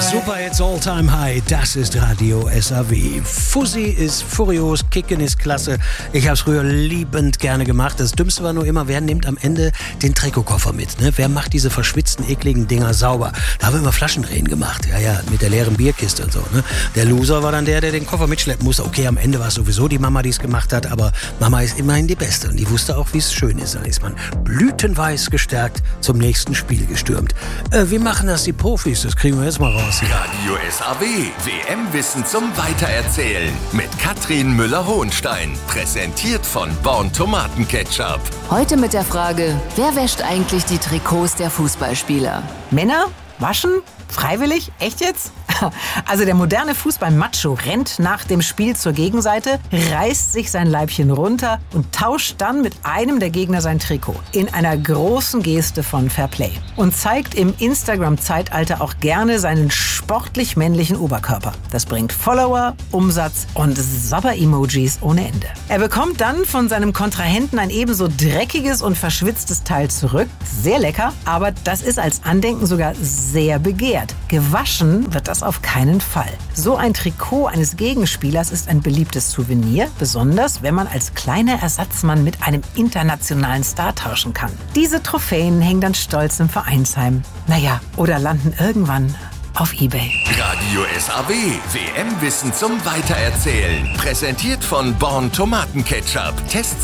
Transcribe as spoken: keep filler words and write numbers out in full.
Super, it's all time high. Das ist Radio S A W. Fussi ist furios, Kicken ist klasse. Ich habe es früher liebend gerne gemacht. Das Dümmste war nur immer, wer nimmt am Ende den Trikotkoffer mit? Ne? Wer macht diese verschwitzten, ekligen Dinger sauber? Da haben wir immer Flaschendrehen gemacht. Ja, ja, mit der leeren Bierkiste und so. Ne? Der Loser war dann der, der den Koffer mitschleppen musste. Okay, am Ende war es sowieso die Mama, die es gemacht hat. Aber Mama ist immerhin die Beste. Und die wusste auch, wie es schön ist. Dann ist man blütenweiß gestärkt zum nächsten Spiel gestürmt. Äh, wie machen das die Profis? Das kriegen wir jetzt mal raus. Radio S A W, W M-Wissen zum Weitererzählen mit Katrin Müller-Hohenstein. Präsentiert von Born Tomatenketchup. Heute mit der Frage, wer wäscht eigentlich die Trikots der Fußballspieler? Männer? Waschen? Freiwillig? Echt jetzt? Also der moderne Fußball-Macho rennt nach dem Spiel zur Gegenseite, reißt sich sein Leibchen runter und tauscht dann mit einem der Gegner sein Trikot. In einer großen Geste von Fairplay. Und zeigt im Instagram-Zeitalter auch gerne seinen sportlich männlichen Oberkörper. Das bringt Follower, Umsatz und Sabber-Emojis ohne Ende. Er bekommt dann von seinem Kontrahenten ein ebenso dreckiges und verschwitztes Teil zurück. Sehr lecker, aber das ist als Andenken sogar sehr begehrt. Gewaschen wird das auf keinen Fall. So ein Trikot eines Gegenspielers ist ein beliebtes Souvenir, besonders wenn man als kleiner Ersatzmann mit einem internationalen Star tauschen kann. Diese Trophäen hängen dann stolz im Vereinsheim. Naja, oder landen irgendwann auf eBay. Radio S A W, W M-Wissen zum Weitererzählen. Präsentiert von Born Tomatenketchup. Tests